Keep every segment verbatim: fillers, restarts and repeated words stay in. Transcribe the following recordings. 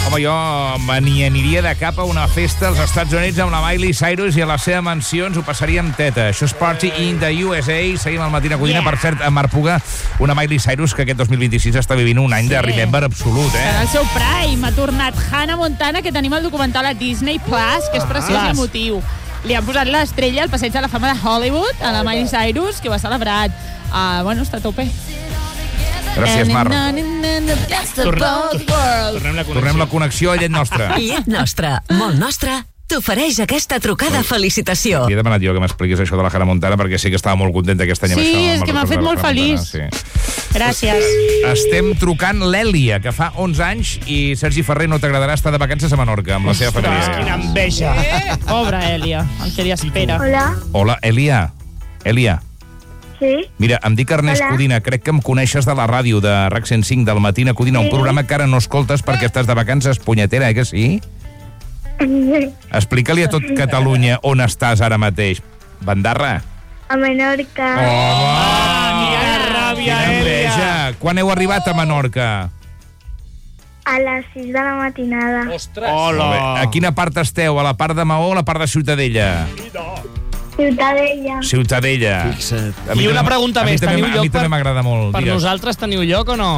Home, jo me n'hi aniria de cap a una festa als Estats Units amb la Miley Cyrus i a la seva mansió ens ho passaríem teta. Això és Party in the U S A. Seguim al Matina Codina. Yeah. Per cert, a Marc Puga, una Miley Cyrus que aquest dos mil vint-i-sis està vivint un any sí. de Remember absolut, eh? En el seu prime ha tornat Hannah Montana, que tenim el documental a Disney Plus, que és preciós ah. i emotiu. Li han posat l'estrella al passeig de la fama de Hollywood a la Miley Cyrus, que ho ha celebrat. Uh, bueno, està a tope. Gràcies, Mar. Tornem, tornem la connexió. Tornem la connexió a Llet Nostra. Llet Nostra, molt nostra, t'ofereix aquesta trucada felicitació. Li he demanat jo que m'expliquis això de la Hannah Montana perquè sé que estava molt contenta aquest any. Sí, amb això, és que m'ha fet molt feliç. Sí. Gràcies. Estem trucant l'Èlia, que fa onze anys, i Sergi Ferrer, no t'agradarà estar de vacances a Menorca amb la seva família. Quina enveja. Eh? Pobra Èlia, el que li espera. Hola. Hola, Èlia. Èlia. Sí? Mira, em dic Ernest Hola. Codina, crec que em coneixes de la ràdio de RAC cent cinc del Matina Codina, sí. Un programa que ara no escoltes perquè estàs de vacances, punyetera, eh que sí? Explica-li a tot Catalunya on estàs ara mateix. Bandarra? A Menorca. Oh, quina ràbia, Èlia! Quan heu arribat a Menorca? A les sis de la matinada. Ostres! Hola! A quina part esteu? A la part de Maó o a la part de Ciutadella? Ciutadella. Ciutadella. Fixa't. I una pregunta més, teniu lloc per... A mi també m'agrada molt. Per nosaltres teniu lloc o no?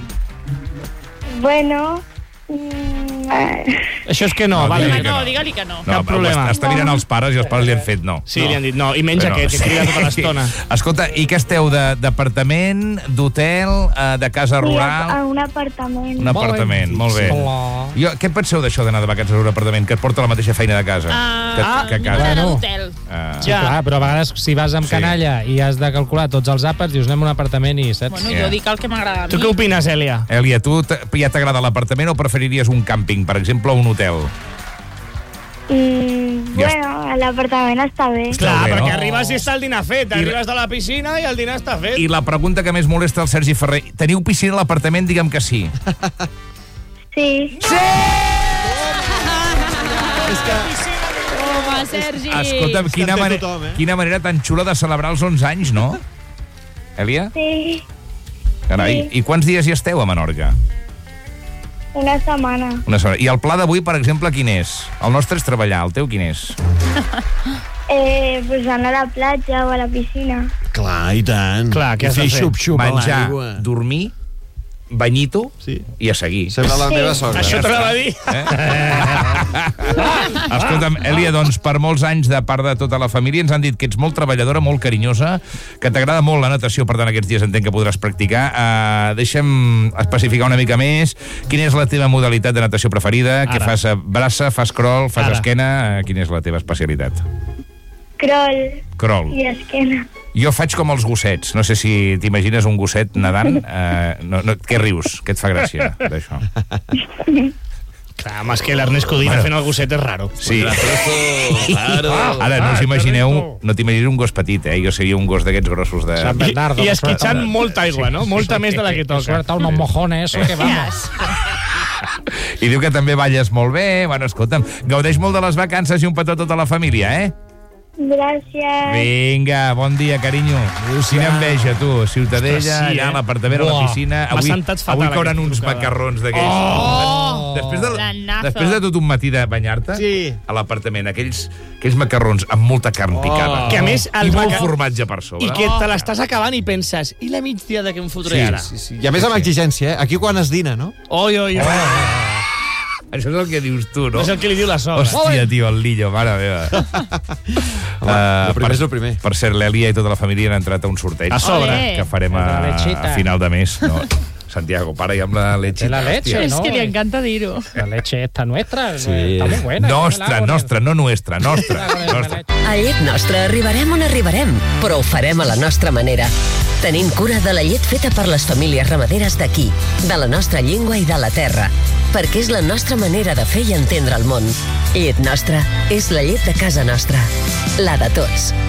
Bueno... Mm, Això és que no, no vale. Digue no, digue-li que no. No, cap problema. Està mirant els pares i els pares li han fet no. Sí, no. li han dit no. I menys Però, aquest, que crida tota l'estona. Escolta, i què esteu, d'apartament, d'hotel, de casa rural? Sí, a un apartament. Un apartament, molt bé. Jo, què penseu d'això d'anar de vacances a un apartament, que et porta la mateixa feina de casa? Uh, que, que a casa. Bueno. D'hotel. Uh, sí, ja. Clar, però a vegades si vas amb sí. canalla i has de calcular tots els àpats, dius anem a un apartament i saps? Bueno, jo dic el que m'agrada a mi. Tu què opines, Èlia? Èlia, tu ja t'agrada l'apartament o preferiries un càmping, per exemple, o un hotel? Mm, bueno, l'apartament està bé. Clar, bé, perquè no? arribes i està el dinar fet. I... Arribes de la piscina i el dinar està fet. I la pregunta que més molesta el Sergi Ferrer, teniu piscina a l'apartament? Digue'm que sí. Sí. Sí! És que... Home, Sergi! Escolta'm, quina, mane tothom, eh? quina manera tan xula de celebrar els onze anys, no? Èlia? Sí. Carai, sí. I quants dies hi esteu a Menorca? Una setmana. Una setmana. I el pla d'avui, per exemple, quin és? El nostre és treballar, el teu quin és? eh, pues anar a la platja o a la piscina. Clar, i tant. Clar, què has de fer? Xup-xup a Menjar, l'aigua. dormir, banyito sí. i a seguir. Sembla la Sí. meva sogra. Això te la va dir. Eh? Escolta'm, Èlia, doncs per molts anys de part de tota la família ens han dit que ets molt treballadora, molt carinyosa, que t'agrada molt la natació, per tant aquests dies entenc que podràs practicar. Uh, deixa'm especificar una mica més. Quina és la teva modalitat de natació preferida? Ara. Què fas? Braça, fas crawl, fas Ara. esquena? Uh, quina és la teva especialitat? Crawl. Crawl. I esquena. Jo faig com els gossets. No sé si t'imagines un gosset nedant. Uh, no, no, què rius? Què et fa gràcia d'això? Clar, home, és que l'Ernest Codina bueno. fent el gosset és raro. Sí. Claro. Ara, no us imagineu, no t'imagineu un gos petit, eh? Jo seria un gos d'aquests grossos de... San Bernardo. I, i esquitxant molta aigua, no? Molta més de la que toca. Suelta unos mojones, eso que vamos. I diu que també balles molt bé. Bueno, escolta'm, gaudeix molt de les vacances i un petó a tota la família, eh? Gràcies. Vinga, bon dia, carinyo. Quina enveja, tu. Ciutadella, Ostres, sí, allà eh? a l'apartament, a la piscina. M'ha Avui, sentat fatal avui cauran aquesta uns trucada. macarrons d'aquells. Oh! Després de, Planazo. després de tot un matí de banyar-te, Sí. a l'apartament, aquells, aquells macarrons amb molta carn picada. Que a més... I el molt maca- formatge per sobre. I que te l'estàs acabant i penses, i la migdiada que em fotré ara? Sí, sí. I a més amb exigència, eh? Aquí quan es dina, no? Oi, oi, oi. Això és el que dius tu, no? És el que li diu la sogra. Hòstia, tio, el Lillo, mare meva. Home, el primer és el primer. Per cert, l'Èlia i tota la família han entrat a un sorteig. A sobre. Olé. Que farem a, La lechita. a final de mes. No. Santiago, para ja amb la lechita. De la leche, hòstia. És no? que li encanta dir-ho. La leche esta nuestra, Sí. está muy buena. Nostra, nostra, no nuestra, nostra. nostra. A Llet Nostra arribarem on arribarem, però ho farem a la nostra manera. Tenint cura de la llet feta per les famílies ramaderes d'aquí, de la nostra llengua i de la terra, perquè és la nostra manera de fer i entendre el món. Llet Nostra és la llet de casa nostra, la de tots.